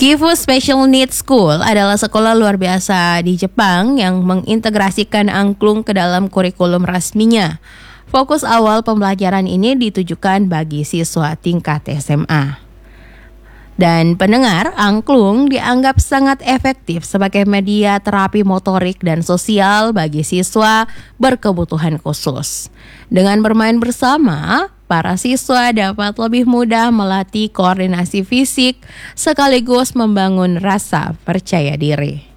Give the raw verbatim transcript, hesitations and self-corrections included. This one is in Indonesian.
Gifu Special Needs School adalah sekolah luar biasa di Jepang yang mengintegrasikan angklung ke dalam kurikulum resminya. Fokus awal pembelajaran ini ditujukan bagi siswa tingkat S M A. Dan pendengar, angklung dianggap sangat efektif sebagai media terapi motorik dan sosial bagi siswa berkebutuhan khusus. Dengan bermain bersama, para siswa dapat lebih mudah melatih koordinasi fisik sekaligus membangun rasa percaya diri.